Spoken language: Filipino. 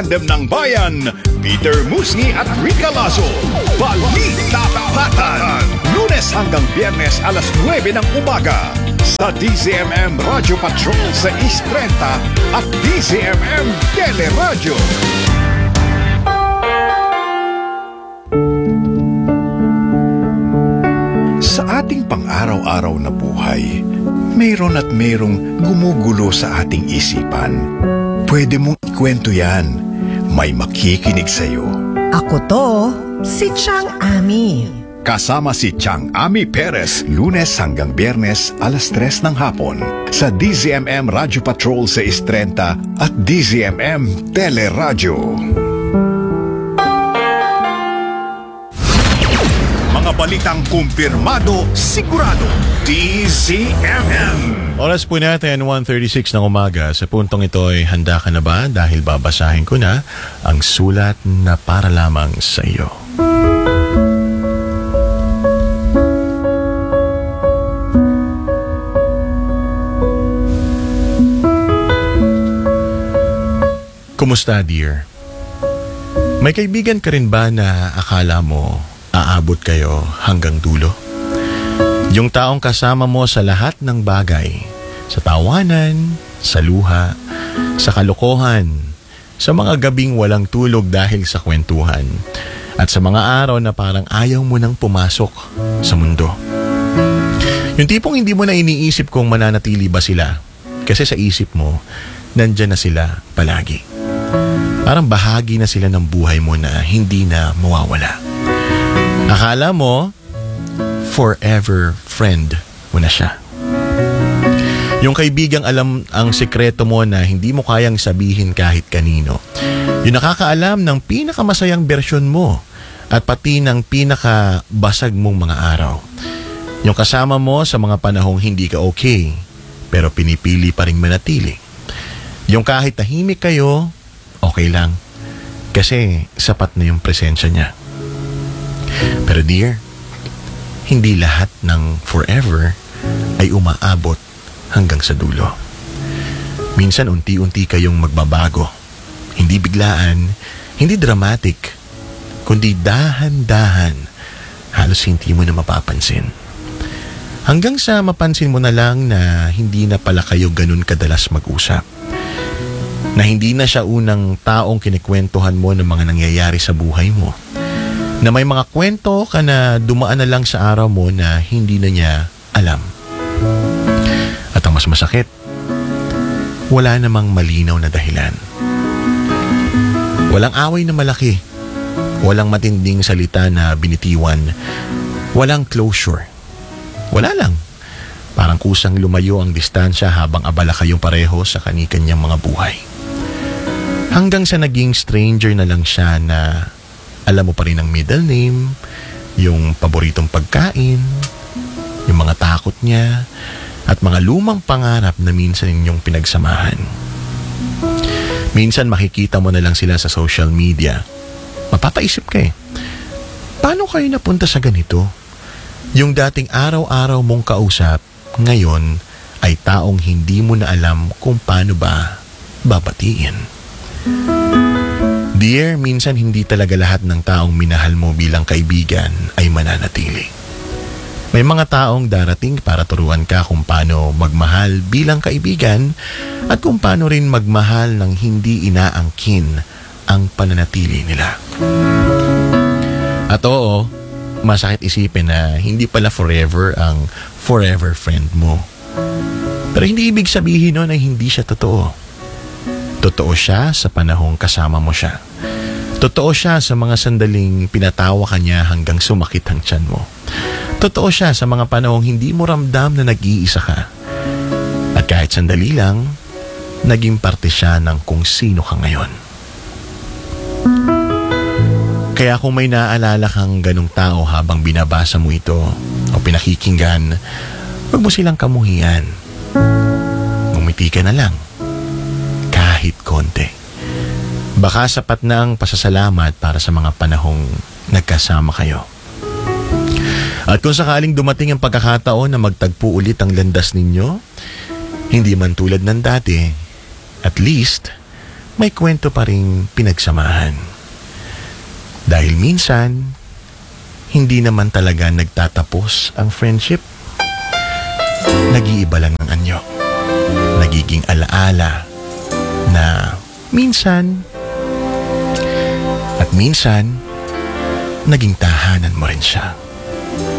tandem ng bayan, Peter Musni at Rica Lazo. Balita Tapatan, Lunes hanggang Biyernes alas 9 ng umaga sa DZMM Radio Patrol sa East 30 at DZMM Teleradio. Sa ating pang-araw-araw na buhay, mayroon at mayroong gumugulo sa ating isipan. Pwede mong ikwento yan. May makikinig sa'yo. Ako to, si Chang Ami. Kasama si Chang Ami Perez, Lunes hanggang Biyernes, alas 3 ng hapon sa DZMM Radio Patrol sa East 30 at DZMM Teleradio. Mga balitang kumpirmado, sigurado, DZMM. Oras po natin, 1:36 ng umaga. Sa puntong ito ay handa ka na ba? Dahil babasahin ko na ang sulat na para lamang sa iyo. Kumusta, dear? May kaibigan ka rin ba na akala mo aabot kayo hanggang dulo? Yung taong kasama mo sa lahat ng bagay, sa tawanan, sa luha, sa kalokohan, sa mga gabing walang tulog dahil sa kwentuhan, at sa mga araw na parang ayaw mo nang pumasok sa mundo. Yung tipong hindi mo na iniisip kung mananatili ba sila, kasi sa isip mo, nandyan na sila palagi. Parang bahagi na sila ng buhay mo na hindi na mawawala. Akala mo, forever friend mo na siya. Yung kaibigang alam ang sekreto mo na hindi mo kayang sabihin kahit kanino. Yung nakakaalam ng pinakamasayang bersyon mo at pati ng pinakabasag mong mga araw. Yung kasama mo sa mga panahong hindi ka okay, pero pinipili pa rin manatili. Yung kahit tahimik kayo, okay lang. Kasi sapat na yung presensya niya. Pero dear, hindi lahat ng forever ay umaabot hanggang sa dulo. Minsan unti-unti kayong magbabago. Hindi biglaan, hindi dramatic, kundi dahan-dahan. Halos hindi mo na mapapansin. Hanggang sa mapansin mo na lang na hindi na pala kayo ganun kadalas mag-usap. Na hindi na siya unang taong kinikwentuhan mo ng mga nangyayari sa buhay mo. Na may mga kwento ka na dumaan na lang sa araw mo na hindi na niya alam. At ang mas masakit, wala namang malinaw na dahilan. Walang away na malaki. Walang matinding salita na binitiwan. Walang closure. Wala lang. Parang kusang lumayo ang distansya habang abala kayong pareho sa kani-kanyang mga buhay. Hanggang sa naging stranger na lang siya na alam mo pa rin ang middle name, yung paboritong pagkain, yung mga takot niya, at mga lumang pangarap na minsan ninyong pinagsamahan. Minsan makikita mo na lang sila sa social media. Mapapaisip ka eh, paano kayo napunta sa ganito? Yung dating araw-araw mong kausap, ngayon ay taong hindi mo na alam kung paano ba babatiin. Dear, minsan hindi talaga lahat ng taong minahal mo bilang kaibigan ay mananatili. May mga taong darating para turuan ka kung paano magmahal bilang kaibigan at kung paano rin magmahal ng hindi inaangkin ang pananatili nila. At oo, masakit isipin na hindi pala forever ang forever friend mo. Pero hindi ibig sabihin nun ay hindi siya totoo. Totoo siya sa panahong kasama mo siya. Totoo siya sa mga sandaling pinatawa ka niya hanggang sumakit ang tiyan mo. Totoo siya sa mga panahong hindi mo ramdam na nag-iisa ka. At kahit sandali lang, naging parte siya ng kung sino ka ngayon. Kaya kung may naaalala kang ganong tao habang binabasa mo ito o pinakikinggan, huwag mo silang kamuhian. Ngumiti ka na lang. Kahit konti. Baka sapat na ang pasasalamat para sa mga panahong nagkasama kayo. At kung sakaling dumating ang pagkakataon na magtagpo ulit ang landas ninyo, hindi man tulad ng dati, at least, may kwento pa ring pinagsamahan. Dahil minsan, hindi naman talaga nagtatapos ang friendship. Nag-iiba lang ang anyo. Nagiging alaala na minsan at minsan, naging tahanan mo rin siya.